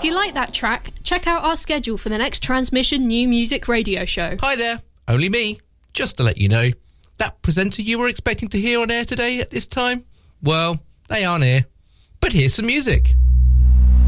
you like that track, check out our schedule for the next Transmission New Music Radio Show. Hi there, only me. Just to let you know, that presenter you were expecting to hear on air today at this time, well, they aren't here. But here's some music.